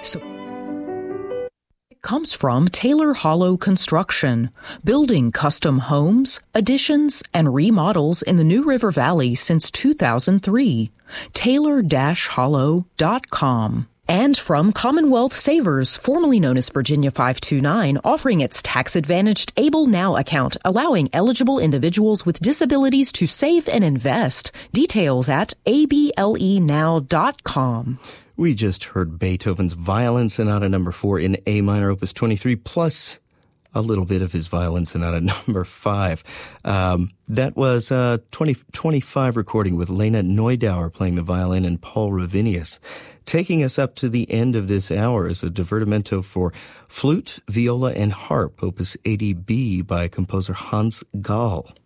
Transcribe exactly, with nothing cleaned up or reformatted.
So comes from Taylor Hollow Construction, building custom homes, additions, and remodels in the New River Valley since two thousand three. Taylor Hollow dot com. And from Commonwealth Savers, formerly known as Virginia five two nine, offering its tax-advantaged Able Now account, allowing eligible individuals with disabilities to save and invest. Details at A B L E now dot com. We just heard Beethoven's Violin Sonata number four in A minor, opus twenty-three, plus a little bit of his Violin Sonata number five. Um, that was a twenty twenty-five recording with Lena Neudauer playing the violin and Paul Ravinius. Taking us up to the end of this hour is a divertimento for flute, viola, and harp, opus eighty B by composer Hans Gall.